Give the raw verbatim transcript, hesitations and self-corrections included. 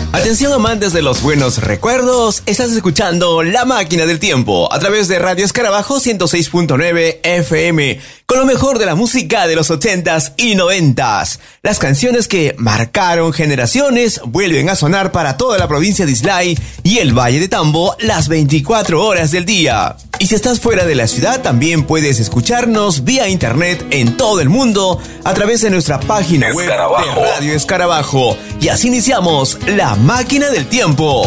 Atención amantes de los buenos recuerdos, estás escuchando La Máquina del Tiempo a través de Radio Escarabajo ciento seis punto nueve F M, con lo mejor de la música de los ochentas y noventas. Las canciones que marcaron generaciones vuelven a sonar para toda la provincia de Islay y el Valle de Tambo las veinticuatro horas del día. Y si estás fuera de la ciudad, también puedes escucharnos vía internet en todo el mundo a través de nuestra página web de Radio Escarabajo. Y así iniciamos La Máquina del Tiempo.